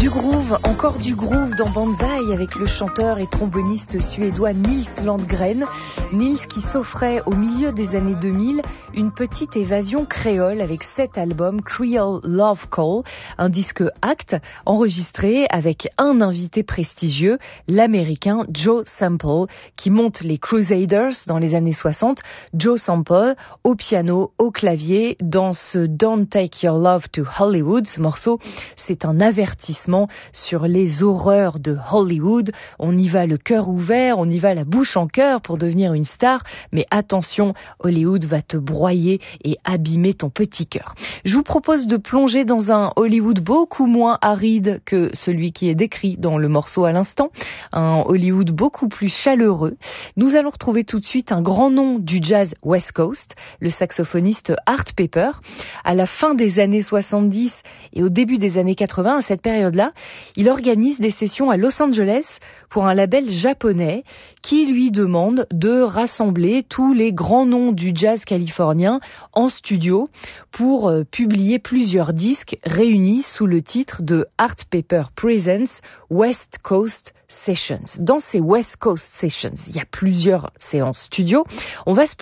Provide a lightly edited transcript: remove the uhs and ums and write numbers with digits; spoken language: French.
Du groove, encore du groove dans Banzai avec le chanteur et tromboniste suédois Nils Landgren. Nils qui s'offrait au milieu des années 2000 une petite évasion créole avec cet album Creole Love Call, un disque acte enregistré avec un invité prestigieux, l'américain Joe Sample, qui monte les Crusaders dans les années 60. Joe Sample au piano, au clavier, dans ce Don't Take Your Love to Hollywood. Ce morceau, c'est un avertissement sur les horreurs de Hollywood. On y va le cœur ouvert, on y va la bouche en cœur pour devenir une star, mais attention, Hollywood va te broyer et abîmer ton petit cœur. Je vous propose de plonger dans un Hollywood beaucoup moins aride que celui qui est décrit dans le morceau à l'instant, un Hollywood beaucoup plus chaleureux. Nous allons retrouver tout de suite un grand nom du jazz West Coast, le saxophoniste Art Pepper. À la fin des années 70 et au début des années 80, à cette période-là, il organise des sessions à Los Angeles pour un label japonais qui lui demande de rassembler tous les grands noms du jazz californien en studio pour publier plusieurs disques réunis sous le titre de Art Pepper Presents West Coast Sessions. Dans ces West Coast Sessions, il y a plusieurs séances studio. On va se